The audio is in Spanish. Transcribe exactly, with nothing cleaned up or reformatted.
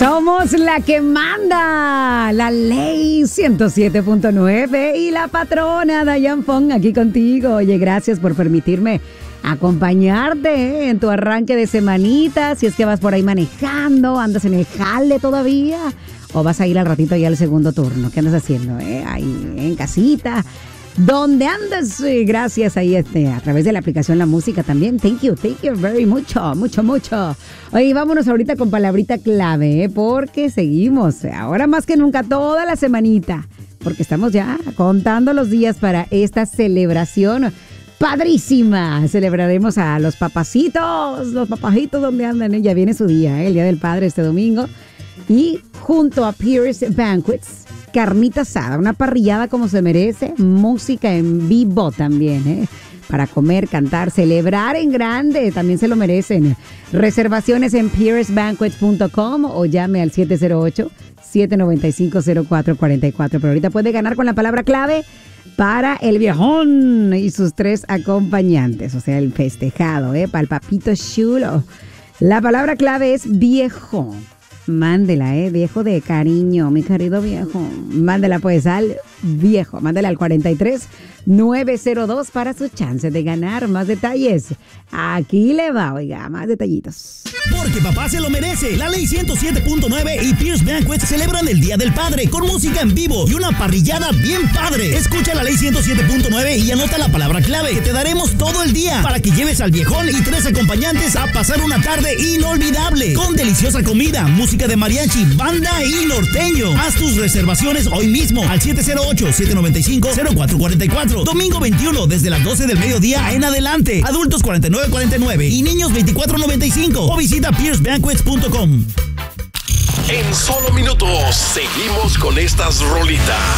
Somos la que manda, la ley ciento siete punto nueve y la patrona Dayan Fong aquí contigo. Oye, gracias por permitirme acompañarte en tu arranque de semanita. Si es que vas por ahí manejando, andas en el jale todavía o vas a ir al ratito ya al segundo turno. ¿Qué andas haciendo? Eh? Ahí en casita. ¿Dónde andas? Gracias ahí este, a través de la aplicación La Música también. Thank you, thank you very mucho, mucho, mucho. Oye, vámonos ahorita con palabrita clave, ¿eh? Porque seguimos, ahora más que nunca, toda la semanita. Porque estamos ya contando los días para esta celebración padrísima. Celebraremos a los papacitos, los papajitos, ¿dónde andan? ¿Eh? Ya viene su día, ¿eh? El Día del Padre este domingo. Y junto a Pierce Banquets, carnita asada, una parrillada como se merece, música en vivo también, ¿eh? Para comer, cantar, celebrar en grande, también se lo merecen. Reservaciones en pierce banquets punto com o llame al siete cero ocho, siete nueve cinco, cero cuatro cuatro cuatro. Pero ahorita puede ganar con la palabra clave para el viejón y sus tres acompañantes, o sea, el festejado, ¿eh? Para el papito chulo. La palabra clave es viejo. Mándela, eh, viejo de cariño, mi querido viejo. Mándela pues al viejo, mándela al cuarenta y tres, nueve cero dos para su chance de ganar. Más detalles, aquí le va, oiga, más detallitos. Porque papá se lo merece. La ley ciento siete punto nueve y Pierce Banquets celebran el Día del Padre con música en vivo y una parrillada bien padre. Escucha la ley ciento siete punto nueve y anota la palabra clave que te daremos todo el día para que lleves al viejón y tres acompañantes a pasar una tarde inolvidable con deliciosa comida, música de mariachi, banda y norteño. Haz tus reservaciones hoy mismo al siete cero ocho, siete nueve cinco, cero cuatro cuatro cuatro. Domingo veintiuno desde las doce del mediodía en adelante. Adultos cuarenta y nueve cuarenta y nueve y niños veinticuatro noventa y cinco. O visita pierce banquets punto com. En solo minutos seguimos con estas rolitas.